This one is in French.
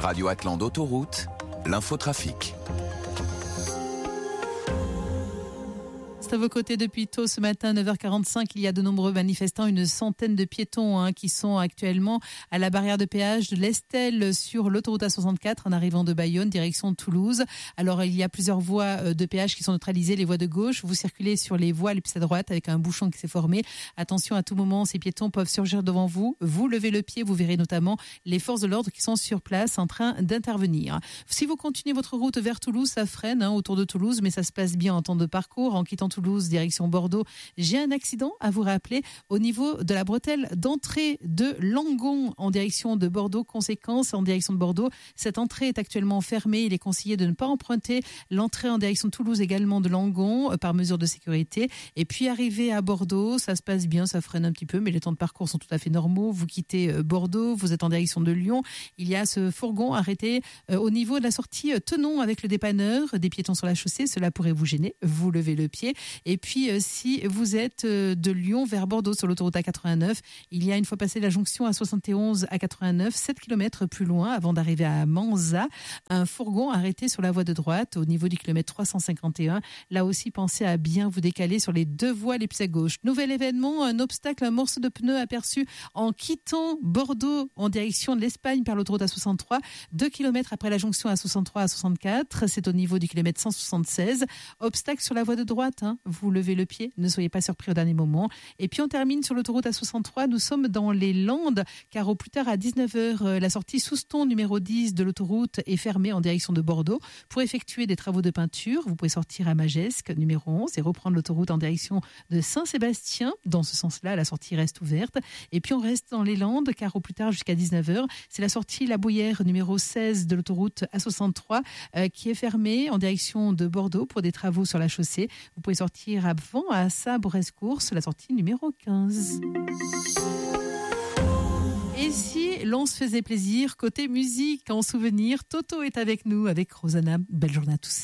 Radio Atlante Autoroute, l'infotrafic. À vos côtés depuis tôt ce matin, 9h45, il y a de nombreux manifestants, une centaine de piétons qui sont actuellement à la barrière de péage de l'Estelle sur l'autoroute A64 en arrivant de Bayonne, direction Toulouse. Alors il y a plusieurs voies de péage qui sont neutralisées, les voies de gauche. Vous circulez sur les voies les plus à droite avec un bouchon qui s'est formé. Attention, à tout moment, ces piétons peuvent surgir devant vous. Vous levez le pied, vous verrez notamment les forces de l'ordre qui sont sur place en train d'intervenir. Si vous continuez votre route vers Toulouse, ça freine autour de Toulouse, mais ça se passe bien en temps de parcours. En quittant Toulouse, direction Bordeaux, j'ai un accident à vous rappeler au niveau de la bretelle d'entrée de Langon en direction de Bordeaux. Conséquence, en direction de Bordeaux, cette entrée est actuellement fermée. Il est conseillé de ne pas emprunter l'entrée en direction de Toulouse également de Langon par mesure de sécurité. Et puis arrivé à Bordeaux, ça se passe bien, ça freine un petit peu, mais les temps de parcours sont tout à fait normaux. Vous quittez Bordeaux, vous êtes en direction de Lyon. Il y a ce fourgon arrêté au niveau de la sortie Tenon avec le dépanneur. Des piétons sur la chaussée, cela pourrait vous gêner. Vous levez le pied. Et puis, si vous êtes de Lyon vers Bordeaux sur l'autoroute A89, il y a une fois passé la jonction A71 à 89, 7 km plus loin, avant d'arriver à Manza, un fourgon arrêté sur la voie de droite au niveau du kilomètre 351. Là aussi, pensez à bien vous décaler sur les deux voies les plus à gauche. Nouvel événement, un obstacle, un morceau de pneu aperçu en quittant Bordeaux en direction de l'Espagne par l'autoroute A63, 2 km après la jonction A63 à 64. C'est au niveau du kilomètre 176. Obstacle sur la voie de droite, vous levez le pied, ne soyez pas surpris au dernier moment. Et puis on termine sur l'autoroute A63, nous sommes dans les Landes, car au plus tard à 19h, la sortie Souston numéro 10 de l'autoroute est fermée en direction de Bordeaux. Pour effectuer des travaux de peinture, vous pouvez sortir à Magesque numéro 11 et reprendre l'autoroute en direction de Saint-Sébastien. Dans ce sens-là, la sortie reste ouverte. Et puis on reste dans les Landes, car au plus tard jusqu'à 19h, c'est la sortie La Bouillère numéro 16 de l'autoroute A63 qui est fermée en direction de Bordeaux pour des travaux sur la chaussée. Vous pouvez sortir avant à Saint-Bourrescourse, la sortie numéro 15. Et si l'on se faisait plaisir, côté musique, en souvenir, Toto est avec nous avec Rosanna. Belle journée à tous.